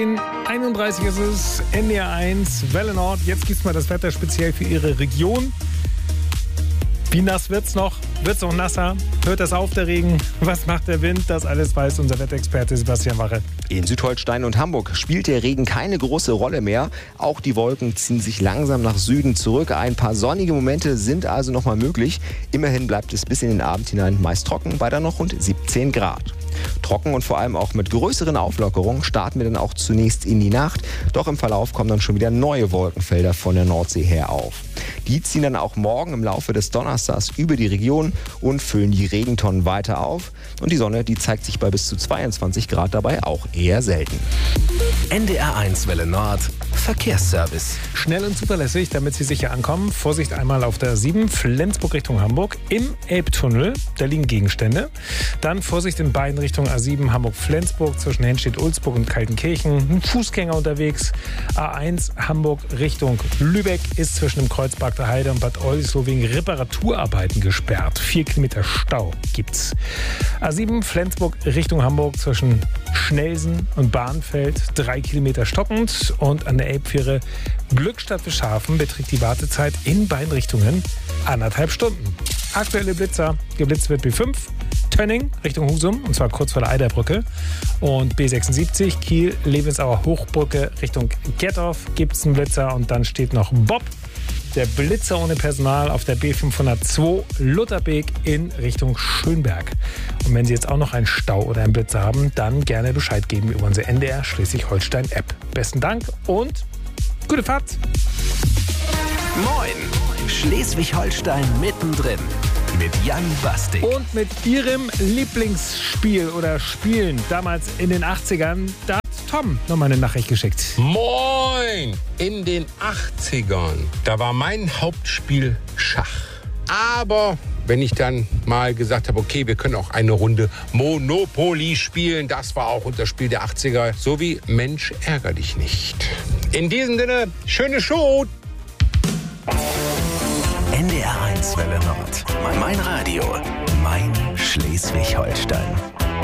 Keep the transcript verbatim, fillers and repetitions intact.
einunddreißig ist es, N D R eins, Welle Nord. Jetzt gibt es mal das Wetter speziell für Ihre Region. Wie nass wird's noch? Wird's noch nasser? Hört das auf, der Regen? Was macht der Wind? Das alles weiß unser Wetterexperte Sebastian Wache. In Südholstein und Hamburg spielt der Regen keine große Rolle mehr. Auch die Wolken ziehen sich langsam nach Süden zurück. Ein paar sonnige Momente sind also noch mal möglich. Immerhin bleibt es bis in den Abend hinein meist trocken, bei dann noch rund siebzehn Grad. Trocken und vor allem auch mit größeren Auflockerungen starten wir dann auch zunächst in die Nacht. Doch im Verlauf kommen dann schon wieder neue Wolkenfelder von der Nordsee her auf. Die ziehen dann auch morgen im Laufe des Donnerstags über die Region und füllen die Regentonnen weiter auf. Und die Sonne, die zeigt sich bei bis zu zweiundzwanzig Grad dabei auch eher selten. N D R eins Welle Nord Verkehrsservice. Schnell und zuverlässig, damit Sie sicher ankommen. Vorsicht einmal auf der sieben, Flensburg Richtung Hamburg. Im Elbtunnel, da liegen Gegenstände. Dann Vorsicht in beiden Richtung A sieben Hamburg-Flensburg zwischen Henstedt-Ulzburg und Kaltenkirchen. Ein Fußgänger unterwegs. A eins Hamburg Richtung Lübeck ist zwischen dem Kreuz Bagder Heide und Bad Oldesloe wegen Reparaturarbeiten gesperrt. Vier Kilometer Stau gibt's. A sieben Flensburg Richtung Hamburg zwischen Schnelsen und Bahnfeld. Drei Kilometer stockend. Und an der Elbfähre Glückstadt Fischhafen beträgt die Wartezeit in beiden Richtungen anderthalb Stunden. Aktuelle Blitzer. Geblitzt wird B fünf. Tönning Richtung Husum, und zwar kurz vor der Eiderbrücke. Und B sechsundsiebzig, Kiel, Lebensauer Hochbrücke Richtung Gettorf gibt es einen Blitzer. Und dann steht noch Bob, der Blitzer ohne Personal auf der B fünfhundertzwei Lutherbeek in Richtung Schönberg. Und wenn Sie jetzt auch noch einen Stau oder einen Blitzer haben, dann gerne Bescheid geben über unsere N D R Schleswig-Holstein-App. Besten Dank und gute Fahrt! Moin! Schleswig-Holstein mittendrin. Mit Jan Bastik. Und mit Ihrem Lieblingsspiel oder Spielen damals in den achtzigern, da hat Tom nochmal eine Nachricht geschickt. Moin! In den achtzigern, da war mein Hauptspiel Schach. Aber wenn ich dann mal gesagt habe, okay, wir können auch eine Runde Monopoly spielen, das war auch unser Spiel der achtziger, so wie Mensch, ärger dich nicht. In diesem Sinne, schöne Show! N D R eins Welle Nord. Mein Radio. Mein Schleswig-Holstein.